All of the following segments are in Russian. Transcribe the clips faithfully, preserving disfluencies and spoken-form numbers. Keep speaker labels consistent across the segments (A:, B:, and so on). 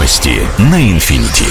A: Новости на Инфинити.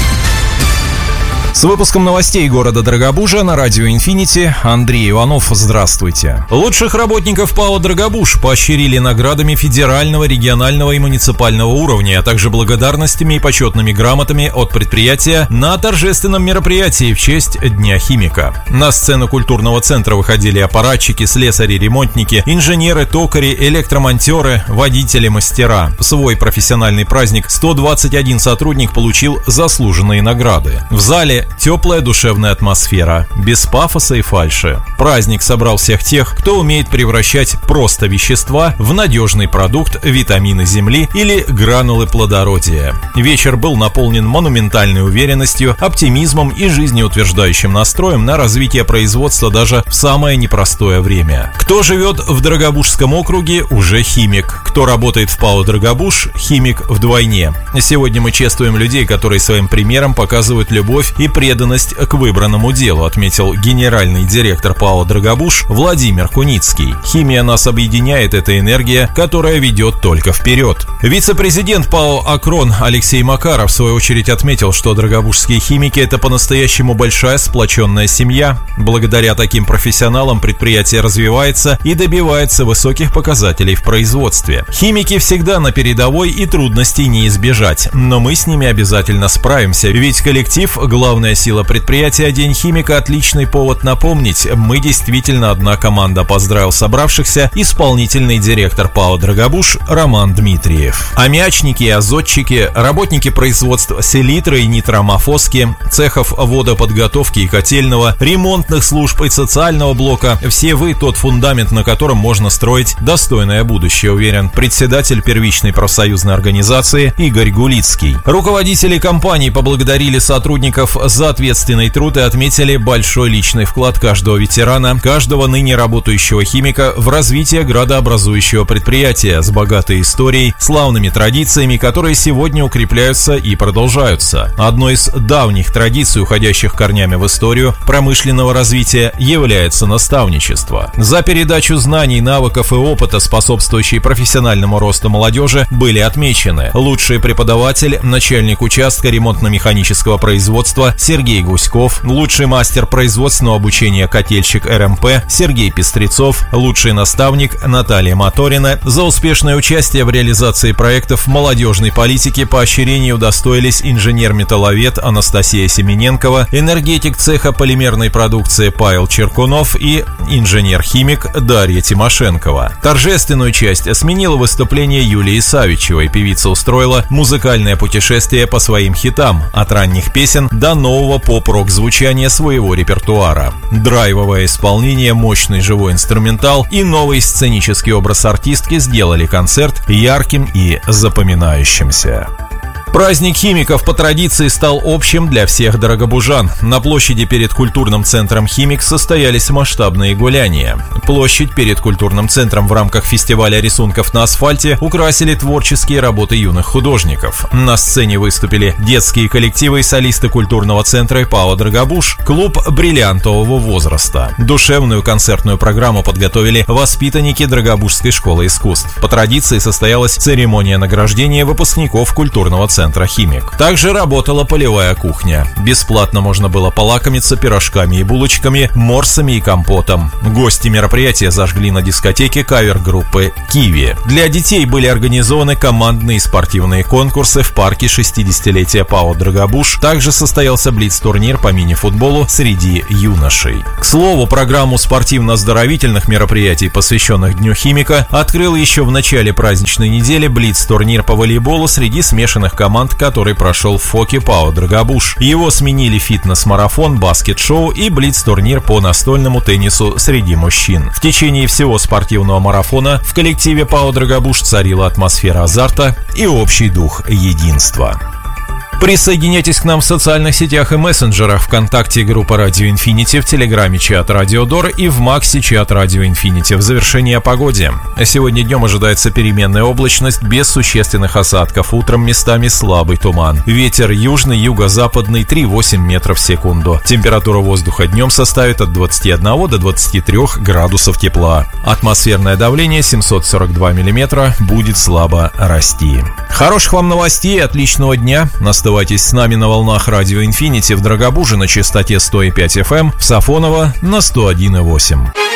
B: С выпуском новостей города Дорогобужа на радио «Инфинити» Андрей Иванов. Здравствуйте. Лучших работников ПАО «Дорогобуж» поощрили наградами федерального, регионального и муниципального уровня, а также благодарностями и почетными грамотами от предприятия на торжественном мероприятии в честь Дня химика. На сцену культурного центра выходили аппаратчики, слесари, ремонтники, инженеры, токари, электромонтеры, водители, мастера. В свой профессиональный праздник сто двадцать один сотрудник получил заслуженные награды. В зале теплая душевная атмосфера, без пафоса и фальши. Праздник собрал всех тех, кто умеет превращать просто вещества в надежный продукт, витамины земли или гранулы плодородия. Вечер был наполнен монументальной уверенностью, оптимизмом и жизнеутверждающим настроем на развитие производства даже в самое непростое время. Кто живет в Дорогобужском округе, уже химик. Кто работает в ПАО «Дорогобуж», химик вдвойне. Сегодня мы чествуем людей, которые своим примером показывают любовь и преданность к выбранному делу, отметил генеральный директор ПАО «Дорогобуж» Владимир Куницкий. Химия нас объединяет, это энергия, которая ведет только вперед. Вице-президент ПАО «Акрон» Алексей Макаров в свою очередь отметил, что дорогобужские химики – это по-настоящему большая сплоченная семья. Благодаря таким профессионалам предприятие развивается и добивается высоких показателей в производстве. Химики всегда на передовой и трудностей не избежать, но мы с ними обязательно справимся, ведь коллектив – главная сила предприятия. День химика – отличный повод напомнить, мы действительно одна команда, поздравил собравшихся исполнительный директор ПАО «Дорогобуж» Роман Дмитриев. Аммиачники и азотчики, работники производства селитры и нитроамофоски, цехов водоподготовки и котельного, ремонтных служб и социального блока – все вы тот фундамент, на котором можно строить достойное будущее, уверен председатель первичной профсоюзной организации Игорь Гулицкий. Руководители компаний поблагодарили сотрудников за ответственный труд и отметили большой личный вклад каждого ветерана, каждого ныне работающего химика в развитие градообразующего предприятия с богатой историей, славными традициями, которые сегодня укрепляются и продолжаются. Одной из давних традиций, уходящих корнями в историю промышленного развития, является наставничество. За передачу знаний, навыков и опыта, способствующий профессиональному росту молодежи, были отмечены лучший преподаватель, начальник участка ремонтно-механического производства Сергей Гуськов, лучший мастер производственного обучения котельщик эр эм пэ Сергей Пестрецов, лучший наставник Наталья Моторина. За успешное участие в реализации проектов молодежной политики поощрения удостоились инженер-металловед Анастасия Семененкова, энергетик цеха полимерной продукции Павел Черкунов и инженер-химик Дарья Тимошенкова. Торжественную часть сменила выступление Юлии Савичевой. Певица устроила музыкальное путешествие по своим хитам, от ранних песен до нового поп-рок звучания своего репертуара. Драйвовое исполнение, мощный живой инструментал и новый сценический образ артистки сделали концерт ярким и запоминающимся. Праздник химиков по традиции стал общим для всех дорогобужан. На площади перед культурным центром «Химик» состоялись масштабные гуляния. Площадь перед культурным центром в рамках фестиваля рисунков на асфальте украсили творческие работы юных художников. На сцене выступили детские коллективы и солисты культурного центра ПАО «Дорогобуж», клуб бриллиантового возраста. Душевную концертную программу подготовили воспитанники Дорогобужской школы искусств. По традиции состоялась церемония награждения выпускников культурного центра «Химик». Также работала полевая кухня. Бесплатно можно было полакомиться пирожками и булочками, морсами и компотом. Гости мероприятия зажгли на дискотеке кавер-группы «Киви». Для детей были организованы командные спортивные конкурсы в парке шестидесятилетия ПАО «Дорогобуж». Также состоялся блиц-турнир по мини-футболу среди юношей. К слову, программу спортивно-оздоровительных мероприятий, посвященных Дню химика, открыл еще в начале праздничной недели блиц-турнир по волейболу среди смешанных команд, который прошел в ФОКе ПАО «Дорогобуж». Его сменили фитнес-марафон, баскет-шоу и блиц-турнир по настольному теннису среди мужчин. В течение всего спортивного марафона в коллективе ПАО «Дорогобуж» царила атмосфера азарта и общий дух единства. Присоединяйтесь к нам в социальных сетях и мессенджерах: ВКонтакте группа Радио Инфинити, в Телеграме чат Радио Дор и в Максе чат Радио Инфинити. В завершении о погоде. Сегодня днем ожидается переменная облачность без существенных осадков. Утром местами слабый туман. Ветер южный, юго-западный три-восемь метров в секунду. Температура воздуха днем составит от двадцати одного до двадцати трёх градусов тепла. Атмосферное давление семьсот сорок два миллиметра, будет слабо расти. Хороших вам новостей, отличного дня. Оставайтесь с нами на волнах Радио Инфинити в Драгобуже на частоте сто и пять эф эм, в Сафоново на сто один и восемь.